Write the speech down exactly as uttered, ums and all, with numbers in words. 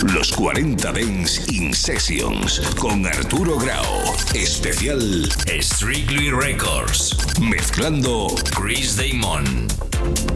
Los cuarenta Dance In Sessions con Arturo Grau. Especial Strictly Records. Mezclando Chris Damon.